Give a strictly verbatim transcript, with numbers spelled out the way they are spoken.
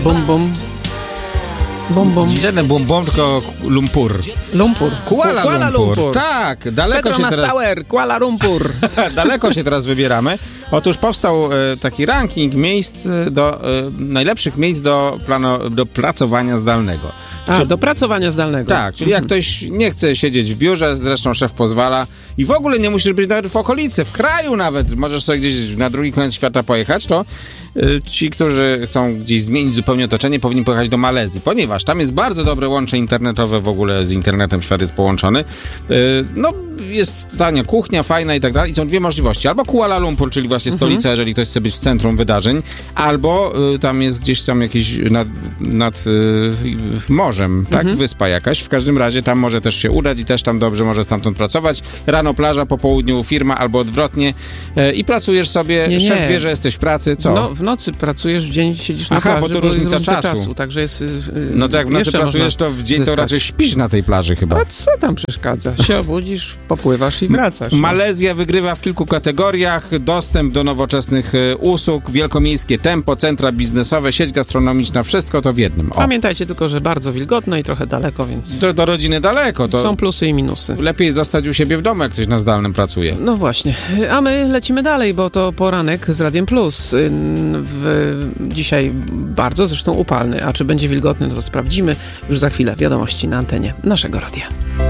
Bum, bum. Bum, bum. Nie bum, bum, tylko Lumpur. Lumpur. Kuala, Kuala Lumpur. Lumpur. Tak, daleko Petronas się teraz... Tower, Kuala Lumpur. daleko się teraz wybieramy. Otóż powstał e, taki ranking miejsc do, e, najlepszych miejsc do, plano, do pracowania zdalnego. A, Czy, do pracowania zdalnego. tak, czyli jak ktoś nie chce siedzieć w biurze, zresztą szef pozwala i w ogóle nie musisz być nawet w okolicy, w kraju nawet, możesz sobie gdzieś na drugi koniec świata pojechać, to y, ci, którzy chcą gdzieś zmienić zupełnie otoczenie, powinni pojechać do Malezji, ponieważ tam jest bardzo dobre łącze internetowe, w ogóle z internetem świat jest połączony. Y, no, jest tania kuchnia, fajna i tak dalej. I są dwie możliwości. Albo Kuala Lumpur, czyli właśnie stolica, mhm. jeżeli ktoś chce być w centrum wydarzeń, albo y, tam jest gdzieś tam jakieś nad, nad y, morzem, tak? Mhm. Wyspa jakaś. W każdym razie tam może też się udać i też tam dobrze może stamtąd pracować. Rano plaża, po południu firma, albo odwrotnie. Y, I pracujesz sobie, nie, szef nie. wie, że jesteś w pracy. Co? No, w nocy pracujesz, w dzień siedzisz na Aha, plaży. bo to różnica, różnica czasu. czasu. Także jest... Yy, no to jak w nocy pracujesz, to w dzień zyskać. To raczej śpisz na tej plaży chyba. A co tam przeszkadza? Się obudzisz, popływasz i wracasz. Malezja wygrywa w kilku kategoriach. Dostęp do nowoczesnych y, usług, wielkomiejskie tempo, centra biznesowe, sieć gastronomiczna, wszystko to w jednym. O. Pamiętajcie tylko, że bardzo wilgotno i trochę daleko, więc... Do, do rodziny daleko. To są plusy i minusy. Lepiej zostać u siebie w domu, jak ktoś na zdalnym pracuje. No właśnie. A my lecimy dalej, bo to poranek z Radiem Plus. W, dzisiaj bardzo zresztą upalny. A czy będzie wilgotny, no to sprawdzimy już za chwilę. Wiadomości na antenie naszego radia.